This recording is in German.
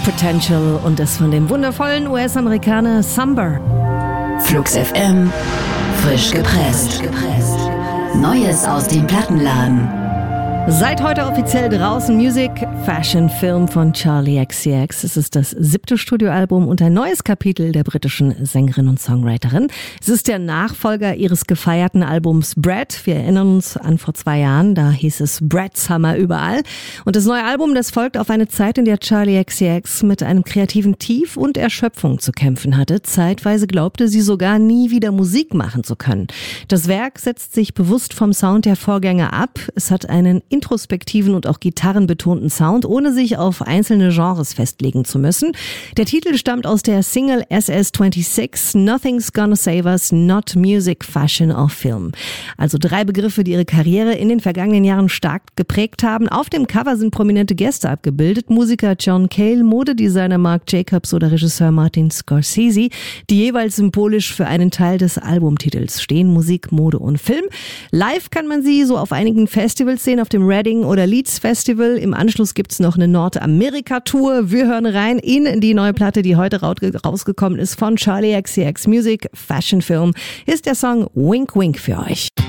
Potential und das von dem wundervollen US-Amerikaner Summer. Flux FM, frisch gepresst. Neues aus dem Plattenladen. Seit heute offiziell draußen Music Fashion Film von Charli XCX. Es ist das 7. Studioalbum und ein neues Kapitel der britischen Sängerin und Songwriterin. Es ist der Nachfolger ihres gefeierten Albums Bread. Wir erinnern uns an vor 2 Jahren, da hieß es Bread Summer überall. Und das neue Album, das folgt auf eine Zeit, in der Charli XCX mit einem kreativen Tief und Erschöpfung zu kämpfen hatte. Zeitweise glaubte sie sogar nie wieder Musik machen zu können. Das Werk setzt sich bewusst vom Sound der Vorgänger ab. Es hat einen introspektiven und auch gitarrenbetonten Sound, ohne sich auf einzelne Genres festlegen zu müssen. Der Titel stammt aus der Single SS26, Nothing's Gonna Save Us, Not Music, Fashion or Film. Also 3 Begriffe, die ihre Karriere in den vergangenen Jahren stark geprägt haben. Auf dem Cover sind prominente Gäste abgebildet. Musiker John Cale, Modedesigner Marc Jacobs oder Regisseur Martin Scorsese, die jeweils symbolisch für einen Teil des Albumtitels stehen. Musik, Mode und Film. Live kann man sie so auf einigen Festivals sehen, auf dem Reading oder Leeds Festival. Im Anschluss gibt's noch eine Nordamerika-Tour. Wir hören rein in die neue Platte, die heute rausgekommen ist von Charli XCX Music Fashion Film. Hier ist der Song Wink Wink für euch.